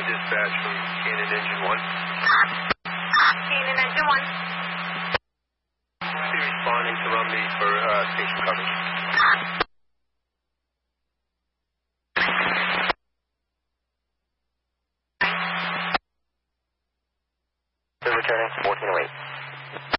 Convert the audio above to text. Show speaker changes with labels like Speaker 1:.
Speaker 1: dispatch from Cannon Engine 1.
Speaker 2: Cannon Engine 1.
Speaker 1: Be responding to Rumney for station coverage.
Speaker 3: Returning 1408.